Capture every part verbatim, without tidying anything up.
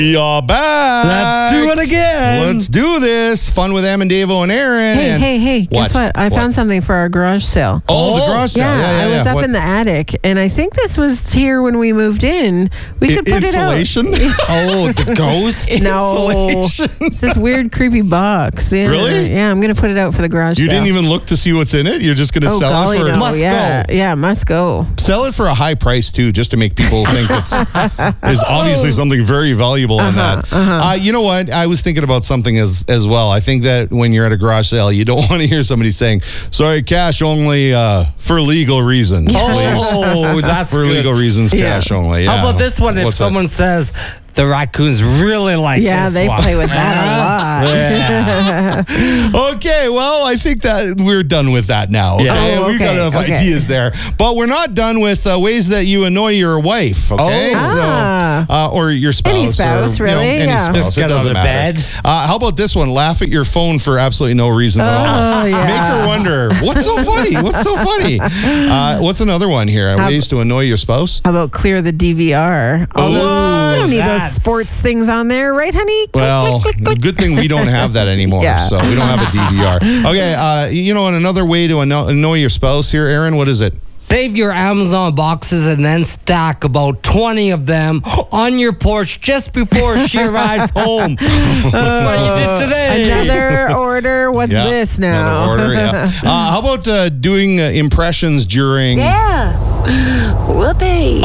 We are back. Let's do it again. Let's do this. Fun with Em and Davo and Aaron. Hey, and hey, hey. Guess what? I what? found something for our garage sale. Oh, the garage sale. Yeah, Yeah, yeah, I was yeah. up What? in the attic, and I think this was here when we moved in. We I- could put insulation? it out. Oh, the ghost? No, Insulation. it's this weird, creepy box. Yeah, Really? Yeah, I'm gonna put it out for the garage You sale. didn't even look to see what's in it? You're just going to Oh, sell golly, it for... no. Must yeah, go. yeah, must go. Sell it for a high price, too, just to make people think it's there's obviously something very valuable in that. Uh, you know what? I was thinking about something as as well. I think that when you're at a garage sale, you don't want to hear somebody saying, sorry, cash only uh, for legal reasons, please. Oh, that's For good. legal reasons, Yeah. cash only. Yeah. How about this one? If What's that? someone says the raccoons really like Yeah, this they one. play with that a lot. Yeah. Okay, well, I think that we're done with that now. Okay, Yeah. Oh, we've got okay, enough okay. ideas there, but we're not done with uh, ways that you annoy your wife. Okay, Oh. Ah. so, uh, or your spouse, Any spouse, or, you know, really? any Yeah. spouse. Just It get doesn't out of matter. bed. Uh, how about this one? Laugh at your phone for absolutely no reason at all. Oh, yeah. Make her wonder what's so funny. What's so funny? Uh, what's another one here? How- Ways to annoy your spouse. How about clear the D V R? All those, What? you don't need those That's- sports things on there, right, honey? Click, Well, click, click, click. good thing we don't have that anymore. Yeah. So we don't have a D V R. Okay, uh, you know, and another way to anno- annoy your spouse here, Aaron, what is it? Save your Amazon boxes and then stack about twenty of them on your porch just before she arrives home. Look what you did today. Another order. What's Yeah, this now? Another order, yeah. Uh, how about uh, doing uh, impressions during... Yeah. Whoopee.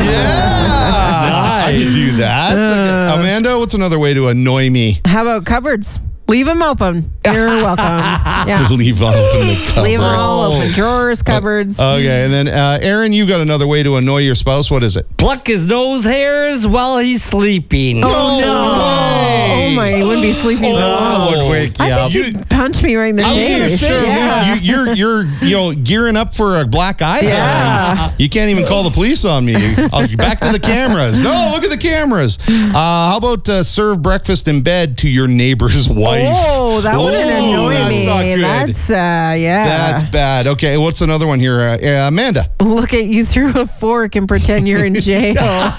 Yeah. I could do that. Uh. Amanda, what's another way to annoy me? How about cupboards? Leave them open. You're welcome. Yeah. Leave open the cupboards. Leave them all open. Drawers, cupboards. Okay, and then uh, Aaron, you got another way to annoy your spouse. What is it? Pluck his nose hairs while he's sleeping. Oh, no. way. Oh, my. He wouldn't be sleeping for Oh. long. That would wake you I up. think you'd punch me right in the I was face. gonna say Yeah. you, you're you're you know gearing up for a black eye. Yeah. You can't even call the police on me. I'll back to the cameras. No, look at the cameras. Uh, how about uh, serve breakfast in bed to your neighbor's wife? Oh, that wouldn't Oh, annoy that's me. not good. That's, uh, yeah. That's bad. Okay, what's another one here? Uh, uh, Amanda. Look at you through a fork and pretend you're in jail. Oh,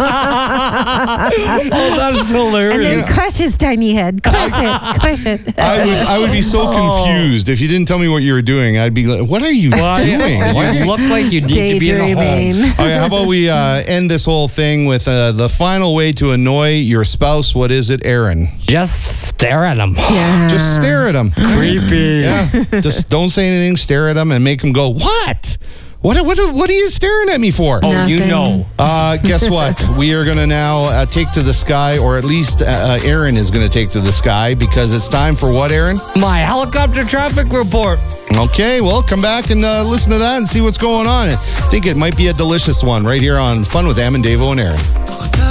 that's hilarious. And then crush his tiny head. Crush it. Crush it. I would I would be so confused if you didn't tell me what you were doing. I'd be like, what are you Why- doing? Why you look like you need to be in a home. Daydreaming. Okay, how about we uh, end this whole thing with uh, the final way to annoy your spouse? What is it, Aaron? Just stare at him. Yeah. Just stare at them. Creepy. Yeah. Just don't say anything. Stare at them and make them go, what? What, what, what are you staring at me for? Oh, you Nothing. know. Uh, guess what? We are going to now uh, take to the sky, or at least uh, uh, Aaron is going to take to the sky because it's time for what, Aaron? My helicopter traffic report. Okay, well, come back and uh, listen to that and see what's going on. I think it might be a delicious one right here on Fun with Em and Davo and Aaron.